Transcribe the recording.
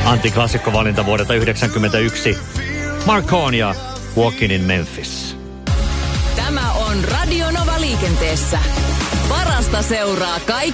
Antiklassikkovalinta vuodelta 1991. Marconi ja Walking in Memphis. Tämä on Radio Nova liikenteessä. Parasta seuraa